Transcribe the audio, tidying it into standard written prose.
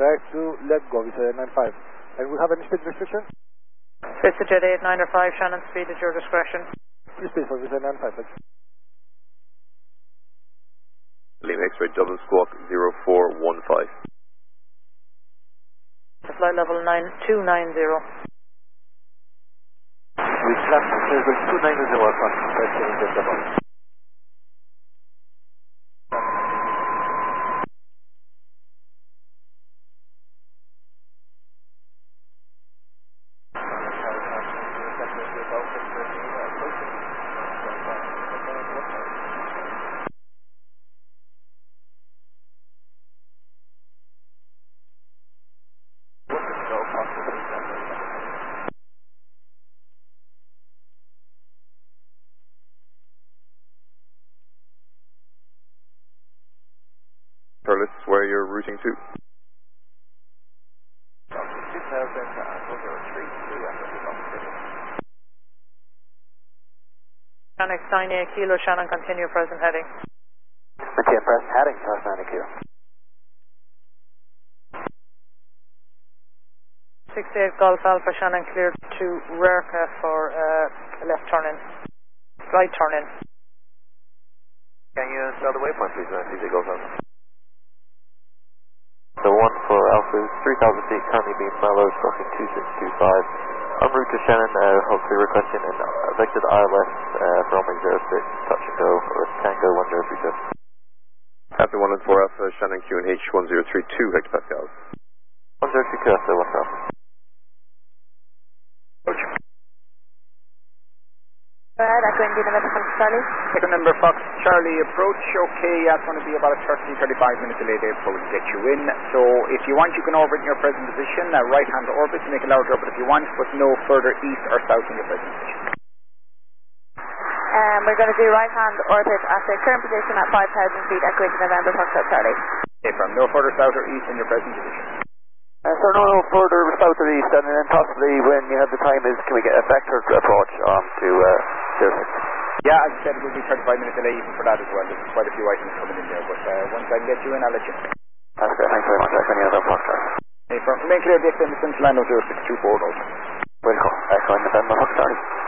Direct to let go, Visa 95. And we have any speed restriction? Vista Jet 89 or 5, Shannon, speed at your discretion. Please speed for Visa 95, thanks. Lima X-ray double squawk 0415. Flight level 9290. We flash level 290 on Perlis, where you're routing to? 2000 Shannon 98 kilo, Shannon, continue present heading. Maintain present heading, Charles 90 kilo. 68 Golf Alpha, Shannon, cleared to Rerka for left turn in. Right turn in. Can you spell the waypoint, please, CJ Golf Alpha? The one for Alpha is 3,000 feet, currently being mellowed, crossing 2625. En route to Shannon, hopefully requesting an vectored ILS for Omega 06, touch and go, or Tango 1032. After 1 and 4 Alpha, Shannon QNH 1032 hectopascals. 1032 Alpha, 1 Alpha. Go ahead, Echo India November Fox Charlie. Echo November Fox Charlie, approach okay, that's going to be about a 30-35 minute delay there before we can get you in. So if you want, you can orbit in your present position, right hand orbit to make a louder orbit if you want, but no further east or south in your present position. We're going to do right hand orbit at the current position at 5,000 feet, Echo India November Fox Charlie. Okay, from no further south or east in your present position. So no further south or east, and then possibly when you have the time can we get a vectored approach to 06? Yeah, as I said, it will be 35 minute delay even for that as well. There's quite a few items coming in there, but once I can get you in, I'll let you know. That's great, thanks very much. Echo India November Fox Charlie. Hey, from remain clear, the extent of Central Line 0624 also. Very cool. Echo India November Fox Charlie.